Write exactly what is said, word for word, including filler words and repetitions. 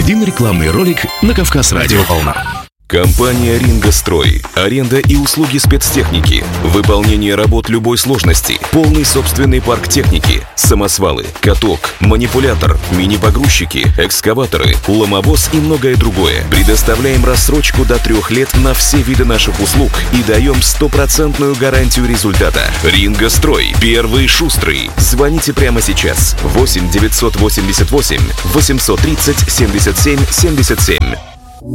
Один рекламный ролик на Кавказ Радио Волна. Компания «Рингострой». Аренда и услуги спецтехники. Выполнение работ любой сложности. Полный собственный парк техники. Самосвалы, каток, манипулятор, мини-погрузчики, экскаваторы, ломовоз и многое другое. Предоставляем рассрочку до трех лет на все виды наших услуг и даем стопроцентную гарантию результата. «Рингострой». Первый шустрый. Звоните прямо сейчас. восемь девятьсот восемьдесят восемь восемьсот тридцать семьдесят семь семьдесят семь.